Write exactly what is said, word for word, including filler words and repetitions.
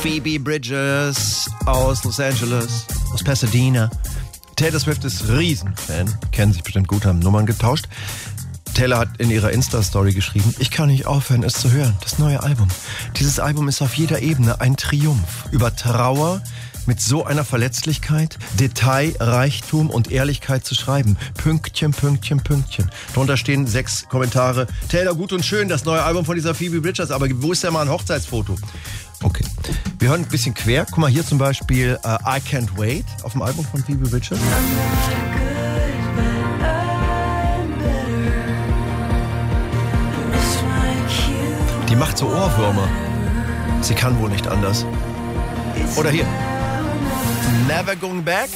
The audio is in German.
Phoebe Bridgers aus Los Angeles, aus Pasadena. Taylor Swift ist Riesenfan, kennen sich bestimmt gut, haben Nummern getauscht. Taylor hat in ihrer Insta-Story geschrieben, ich kann nicht aufhören, es zu hören, das neue Album. Dieses Album ist auf jeder Ebene ein Triumph über Trauer, mit so einer Verletzlichkeit, Detailreichtum und Ehrlichkeit zu schreiben. Pünktchen, Pünktchen, Pünktchen. Darunter stehen sechs Kommentare. Taylor, gut und schön, das neue Album von dieser Phoebe Bridgers, aber wo ist denn mal ein Hochzeitsfoto? Okay. Wir hören ein bisschen quer. Guck mal, hier zum Beispiel uh, I Can't Wait auf dem Album von Phoebe Bridgers. Die macht so Ohrwürmer. Sie kann wohl nicht anders. Oder hier. Never Going Back.